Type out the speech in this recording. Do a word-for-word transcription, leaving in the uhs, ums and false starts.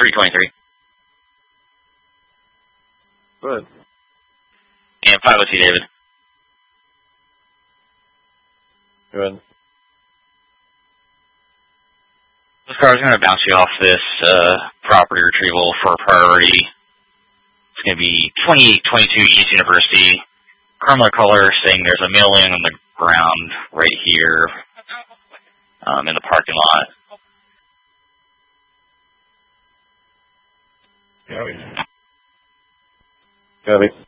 three twenty-three. Good. And five oh two, David. Good. This car is going to bounce you off this uh, property retrieval for priority. It's going to be twenty-eight twenty-two East University. Chroma color saying there's a mailing on the ground right here um, in the parking lot. Copy. Copy.